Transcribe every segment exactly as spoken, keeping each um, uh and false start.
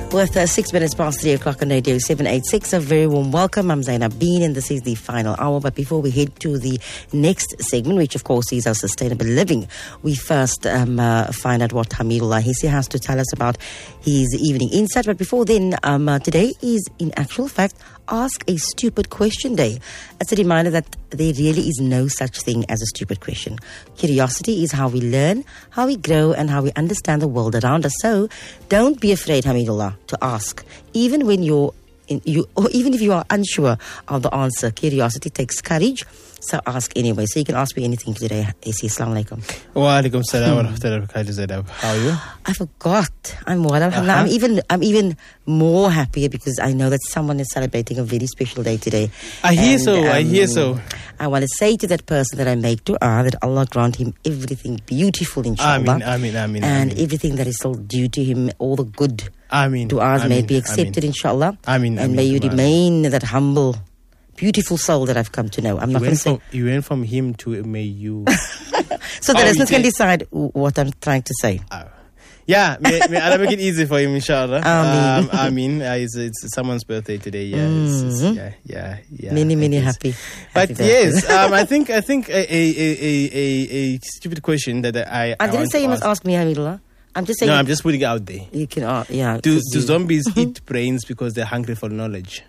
With uh, six minutes past three o'clock on Radio seven eighty-six, a very warm welcome. I'm Zainab Bean, and this is the final hour. But before we head to the next segment, which of course is our sustainable living, we first um, uh, find out what Hamidullah Hissi has to tell us about his evening insight. But before then, um, uh, today is in actual fact Ask a Stupid Question Day. It's a reminder that there really is no such thing as a stupid question. Curiosity is how we learn, how we grow, and how we understand the world around us. So don't be afraid, Hamidullah, to ask. Even when you're in, you, or even if you are unsure of the answer, curiosity takes courage. So ask anyway. So you can ask me anything today. Hissi, assalamu alaikum. Wa alaikum salam wa rahmatullahi wa barakatuh. How are you? I forgot. I'm well. Uh-huh. I'm even I'm even more happier because I know that someone is celebrating a very special day today. I hear and, so. Um, I hear so. I want to say to that person that I make dua that Allah grant him everything beautiful, inshallah. Amin, amin, amin. And amin. everything that is still due to him, all the good Amin, du'as amin, may be accepted, amin. inshallah. Amin, and amin, may you amin. remain that humble, beautiful soul that I've come to know. I'm You not going to went, say. from, you went from him to may you. So the Oh, listeners you can did. decide what I'm trying to say. Oh. Yeah, may, may Allah make it easy for him, inshallah. Amin. Um, Amin. Uh, it's, it's someone's birthday today. Yeah, it's, it's, Mhm. yeah, yeah, yeah. Many, many it is. happy. But happy yes, birthday. um, I think I think a, a, a, a, a stupid question that I. I I didn't want say to you must ask. ask me, Hamidullah. I'm just saying. No, you, I'm just putting it out there. you can. Uh, yeah. Do, 'cause do you- zombies eat brains because they're hungry for knowledge?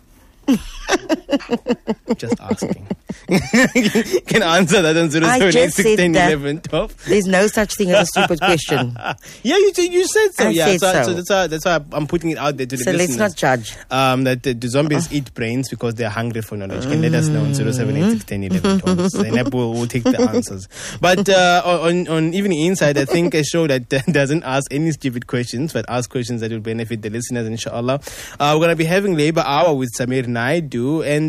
Just asking. Can answer that on zero I seven eight just six said ten that. eleven twelve. There's no such thing as a stupid question. Yeah, you said you said so. I yeah, said so, so. so that's why that's why I'm putting it out there to the So let's listeners. not judge. Um, that uh, the zombies eat brains because they're hungry for knowledge. Can let us know on zero seven eight six ten eleven twelve. Zainab will will take the answers. But uh, on on Evening Insight, I think a show that uh, doesn't ask any stupid questions, but asks questions that will benefit the listeners. Inshallah, uh, we're gonna be having Labor Hour with Samir Naidu and.